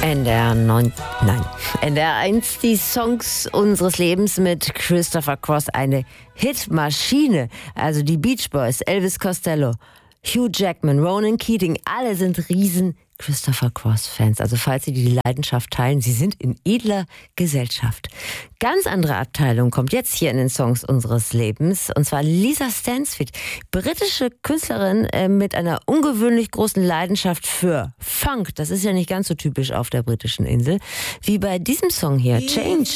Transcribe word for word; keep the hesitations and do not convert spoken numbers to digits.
N D R neun, nein, N D R eins, die Songs unseres Lebens mit Christopher Cross, eine Hitmaschine. Also die Beach Boys, Elvis Costello, Hugh Jackman, Ronan Keating, alle sind riesen Christopher Cross-Fans. Also falls Sie die Leidenschaft teilen, Sie sind in edler Gesellschaft. Ganz andere Abteilung kommt jetzt hier in den Songs unseres Lebens, und zwar Lisa Stansfield, britische Künstlerin äh, mit einer ungewöhnlich großen Leidenschaft für Funk. Das ist ja nicht ganz so typisch auf der britischen Insel, wie bei diesem Song hier, Change.